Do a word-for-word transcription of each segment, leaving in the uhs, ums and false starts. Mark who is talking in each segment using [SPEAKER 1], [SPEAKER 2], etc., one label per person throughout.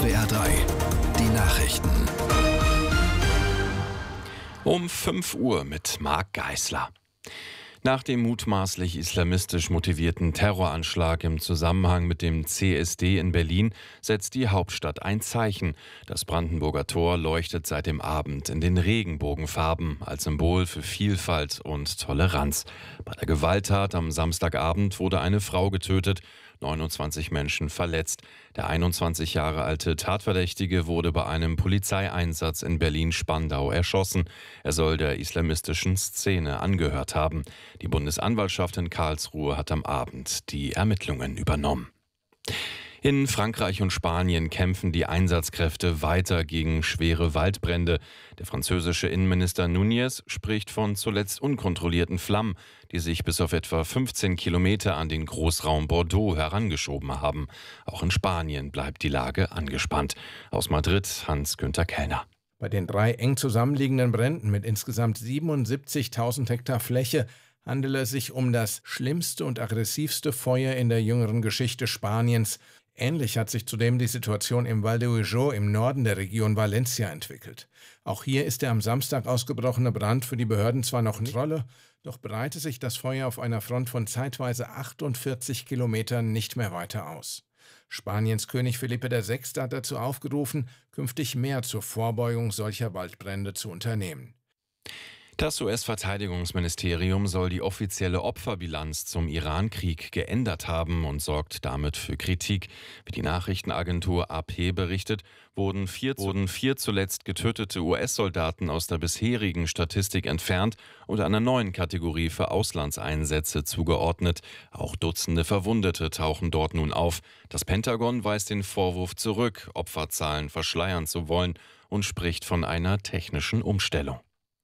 [SPEAKER 1] S W R drei, die Nachrichten.
[SPEAKER 2] Um fünf Uhr mit Marc Geisler. Nach dem mutmaßlich islamistisch motivierten Terroranschlag im Zusammenhang mit dem C S D in Berlin setzt die Hauptstadt ein Zeichen. Das Brandenburger Tor leuchtet seit dem Abend in den Regenbogenfarben als Symbol für Vielfalt und Toleranz. Bei der Gewalttat am Samstagabend wurde eine Frau getötet, neunundzwanzig Menschen verletzt. Der einundzwanzig Jahre alte Tatverdächtige wurde bei einem Polizeieinsatz in Berlin-Spandau erschossen. Er soll der islamistischen Szene angehört haben. Die Bundesanwaltschaft in Karlsruhe hat am Abend die Ermittlungen übernommen. In Frankreich und Spanien kämpfen die Einsatzkräfte weiter gegen schwere Waldbrände. Der französische Innenminister Núñez spricht von zuletzt unkontrollierten Flammen, die sich bis auf etwa fünfzehn Kilometer an den Großraum Bordeaux herangeschoben haben. Auch in Spanien bleibt die Lage angespannt. Aus Madrid Hans-Günther Kellner.
[SPEAKER 3] Bei den drei eng zusammenliegenden Bränden mit insgesamt siebenundsiebzigtausend Hektar Fläche handele es sich um das schlimmste und aggressivste Feuer in der jüngeren Geschichte Spaniens. Ähnlich hat sich zudem die Situation im Val de Ujo im Norden der Region Valencia entwickelt. Auch hier ist der am Samstag ausgebrochene Brand für die Behörden zwar noch nicht Rolle, doch breite sich das Feuer auf einer Front von zeitweise achtundvierzig Kilometern nicht mehr weiter aus. Spaniens König Felipe der Sechste hat dazu aufgerufen, künftig mehr zur Vorbeugung solcher Waldbrände zu unternehmen.
[SPEAKER 2] Das U S-Verteidigungsministerium soll die offizielle Opferbilanz zum Iran-Krieg geändert haben und sorgt damit für Kritik. Wie die Nachrichtenagentur A P berichtet, wurden vier, wurden vier zuletzt getötete U S-Soldaten aus der bisherigen Statistik entfernt und einer neuen Kategorie für Auslandseinsätze zugeordnet. Auch Dutzende Verwundete tauchen dort nun auf. Das Pentagon weist den Vorwurf zurück, Opferzahlen verschleiern zu wollen und spricht von einer technischen Umstellung.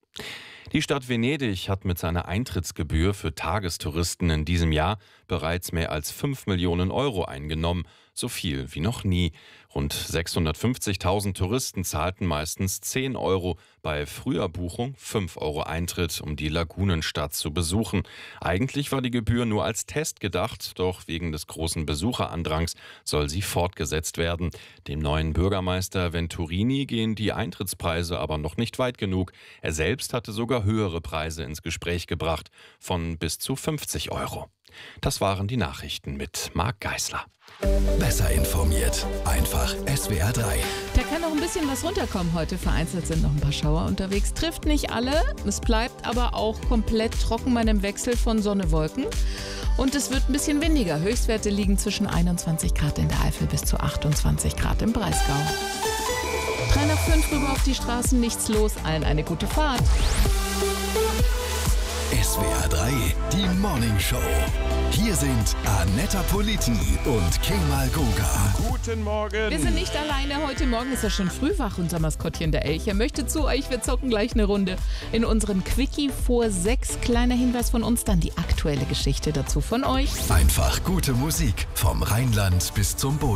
[SPEAKER 2] Die Stadt Venedig hat mit seiner Eintrittsgebühr für Tagestouristen in diesem Jahr bereits mehr als fünf Millionen Euro eingenommen, so viel wie noch nie. Rund sechshundertfünfzigtausend Touristen zahlten meistens zehn Euro, bei früher Buchung fünf Euro Eintritt, um die Lagunenstadt zu besuchen. Eigentlich war die Gebühr nur als Test gedacht, doch wegen des großen Besucherandrangs soll sie fortgesetzt werden. Dem neuen Bürgermeister Venturini gehen die Eintrittspreise aber noch nicht weit genug. Er selbst hatte sogar höhere Preise ins Gespräch gebracht, von bis zu fünfzig Euro. Das waren die Nachrichten mit Marc Geisler.
[SPEAKER 1] Besser informiert, einfach S W R drei.
[SPEAKER 4] Da kann noch ein bisschen was runterkommen heute. Vereinzelt sind noch ein paar Schauer unterwegs. Trifft nicht alle. Es bleibt aber auch komplett trocken bei einem Wechsel von Sonne-Wolken. Und es wird ein bisschen windiger. Höchstwerte liegen zwischen einundzwanzig Grad in der Eifel bis zu achtundzwanzig Grad im Breisgau. drei nach fünf rüber auf die Straßen, nichts los. Allen eine gute Fahrt.
[SPEAKER 1] S W R drei, die Morning Show. Hier sind Annetta Politi und Kemal Goga.
[SPEAKER 5] Guten Morgen.
[SPEAKER 4] Wir sind nicht alleine. Heute Morgen ist er schon früh wach, unser Maskottchen der Elch. Er möchte zu euch. Wir zocken gleich eine Runde in unserem Quickie vor sechs. Kleiner Hinweis von uns, dann die aktuelle Geschichte dazu von euch.
[SPEAKER 1] Einfach gute Musik vom Rheinland bis zum Boden.